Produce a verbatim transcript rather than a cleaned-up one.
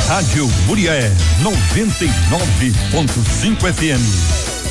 Rádio Murié noventa e nove ponto cinco F M.